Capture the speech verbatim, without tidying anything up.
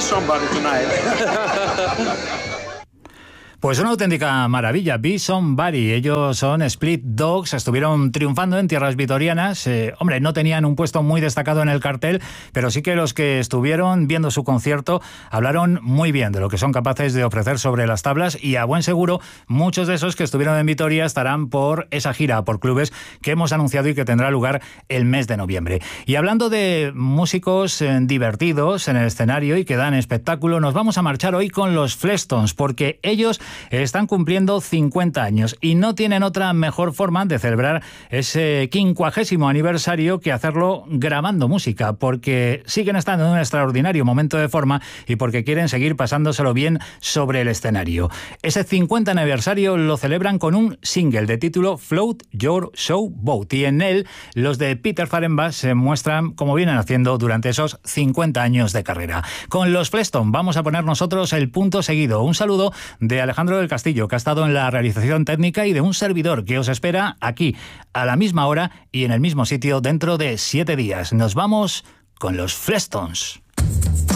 somebody tonight. Pues una auténtica maravilla, Be Somebody. Ellos son Split Dogs, estuvieron triunfando en tierras vitorianas. Eh, hombre, no tenían un puesto muy destacado en el cartel, pero sí que los que estuvieron viendo su concierto hablaron muy bien de lo que son capaces de ofrecer sobre las tablas, y a buen seguro muchos de esos que estuvieron en Vitoria estarán por esa gira por clubes que hemos anunciado y que tendrá lugar el mes de noviembre. Y hablando de músicos eh, divertidos en el escenario y que dan espectáculo, nos vamos a marchar hoy con los Flestons, porque ellos están cumpliendo cincuenta años y no tienen otra mejor forma de celebrar ese quincuagésimo aniversario que hacerlo grabando música, porque siguen estando en un extraordinario momento de forma y porque quieren seguir pasándoselo bien sobre el escenario. Ese cincuenta aniversario lo celebran con un single de título Float Your Show Boat, y en él los de Peter Fahrenbach se muestran como vienen haciendo durante esos cincuenta años de carrera. Con los Flestons vamos a poner nosotros el punto seguido. Un saludo de Alejandro del Castillo, que ha estado en la realización técnica, y de un servidor que os espera aquí a la misma hora y en el mismo sitio dentro de siete días. Nos vamos con los Flestons.